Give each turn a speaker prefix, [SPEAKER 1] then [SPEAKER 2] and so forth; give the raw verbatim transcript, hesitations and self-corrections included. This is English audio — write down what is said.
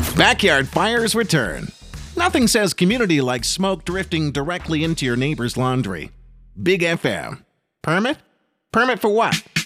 [SPEAKER 1] Backyard fires return. Nothing says community like smoke drifting directly into your neighbor's laundry. Big F M. Permit? Permit for what?